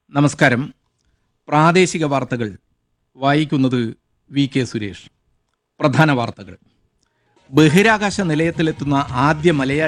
നമസ്കാരം. പ്രാദേശിക വാർത്തകൾ വായിക്കുന്നത് വി കെ സുരേഷ്. പ്രധാന വാർത്തകൾ. ബഹിരാകാശ നിലയത്തിലെത്തുന്ന ആദ്യ മലയാളി